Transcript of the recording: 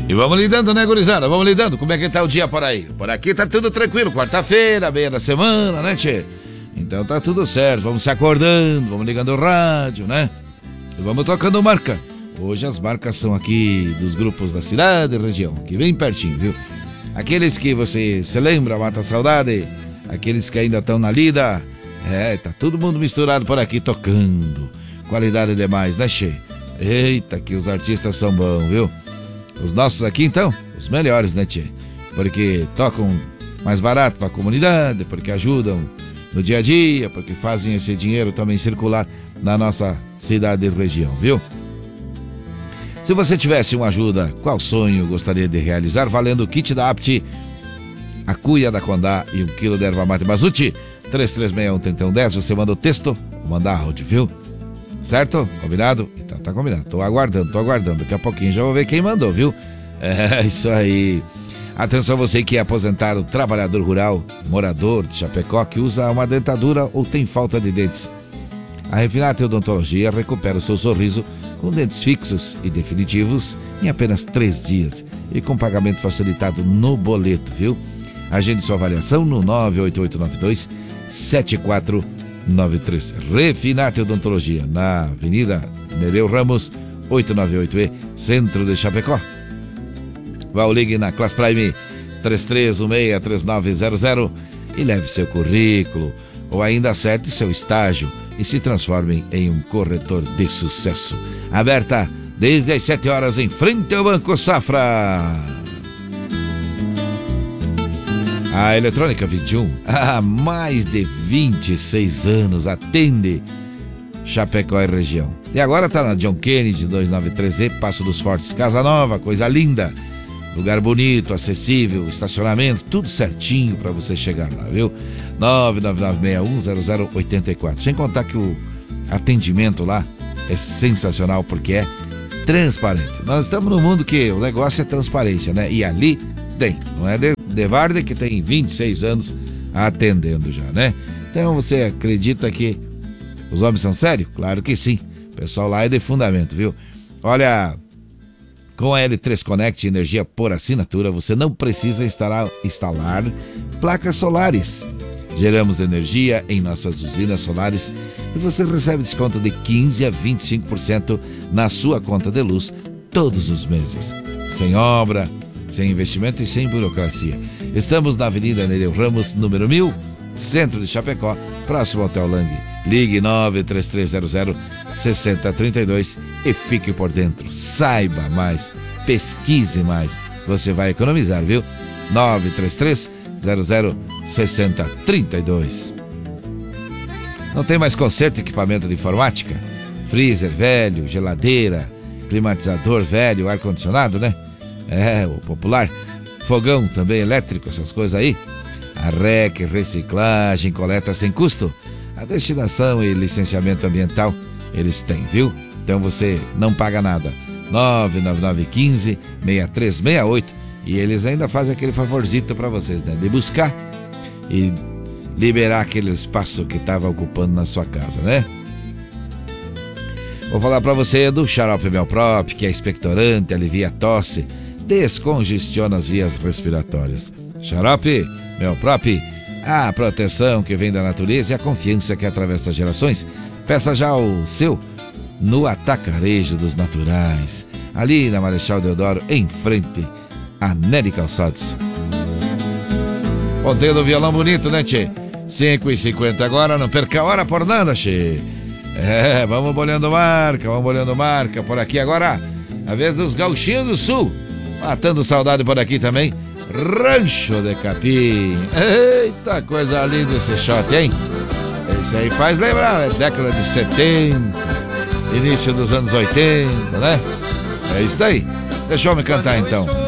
E vamos lidando, né, gurizada? Vamos lidando. Como é que tá o dia por aí? Por aqui tá tudo tranquilo. Quarta-feira, meia da semana, né, tchê? Então tá tudo certo. Vamos se acordando, vamos ligando o rádio, né? E vamos tocando marca. Hoje as marcas são aqui dos grupos da cidade e região. Aqui bem pertinho, viu? Aqueles que você se lembra, mata a saudade. Aqueles que ainda estão na lida. Tá todo mundo misturado por aqui tocando. Qualidade demais, né, tchê? Eita, que os artistas são bons, viu? Os nossos aqui, então, os melhores, né, tchê? Porque tocam mais barato para a comunidade, porque ajudam no dia a dia, porque fazem esse dinheiro também circular na nossa cidade e região, viu? Se você tivesse uma ajuda, qual sonho gostaria de realizar? Valendo o kit da Apt, a cuia da Condá e 1 quilo de erva mate Bazuti, 3361-3110, você manda o texto, manda áudio, viu? Certo? Combinado? Então tá combinado. Tô aguardando. Daqui a pouquinho já vou ver quem mandou, viu? É isso aí. Atenção, você que é aposentado, trabalhador rural, morador de Chapecó, que usa uma dentadura ou tem falta de dentes. A Refinate Odontologia recupera o seu sorriso com dentes fixos e definitivos em apenas 3 dias e com pagamento facilitado no boleto, viu? Agende sua avaliação no 98892-7493. Refinate Odontologia, na Avenida Nereu Ramos, 898E, Centro de Chapecó. Vá ou ligue na Class Prime 3316-3900 e leve seu currículo ou ainda acerte seu estágio e se transforme em um corretor de sucesso. Aberta desde as 7 horas em frente ao Banco Safra. A Eletrônica 21, há mais de 26 anos, atende Chapecó e região. E agora está na John Kennedy 293E, Passo dos Fortes, Casa Nova, coisa linda. Lugar bonito, acessível, estacionamento, tudo certinho para você chegar lá, viu? 999610084. Sem contar que o atendimento lá é sensacional porque é transparente. Nós estamos num mundo que o negócio é transparência, né? E ali tem, não é de Varde que tem 26 anos atendendo já, né? Então você acredita que os homens são sérios? Claro que sim. O pessoal lá é de fundamento, viu? Olha, com a L3 Connect energia por assinatura, você não precisa instalar placas solares. Geramos energia em nossas usinas solares e você recebe desconto de 15% a 25% na sua conta de luz todos os meses. Sem obra, sem investimento e sem burocracia. Estamos na Avenida Nereu Ramos, número 1000, Centro de Chapecó, próximo ao Hotel Lang. Ligue 93300-6032 e fique por dentro. Saiba mais, pesquise mais. Você vai economizar, viu? 93300-6032. Não tem mais conserto e equipamento de informática? Freezer velho, geladeira, climatizador velho, ar-condicionado, né? O popular. Fogão também elétrico, essas coisas aí. A REC, reciclagem, coleta sem custo. A destinação e licenciamento ambiental eles têm, viu? Então você não paga nada. 99915-6368. E eles ainda fazem aquele favorzito para vocês, né? De buscar e liberar aquele espaço que estava ocupando na sua casa, né? Vou falar para você do xarope Melprop, que é expectorante, alivia a tosse, descongestiona as vias respiratórias. Xarope Melprop, a proteção que vem da natureza e a confiança que atravessa gerações. Peça já o seu no Atacarejo dos Naturais, ali na Marechal Deodoro, em frente a Nery Calçados. Ponteio do violão bonito, né, tchê? 5h50 agora, não perca a hora por nada, tchê. Vamos bolhando marca por aqui agora. A vez dos gauchinhos do sul, matando saudade por aqui também. Rancho de Capim. Eita, coisa linda esse shot, hein? Esse aí faz lembrar, né? Década de 70, início dos anos 80, né? É isso daí. Deixa eu me cantar então.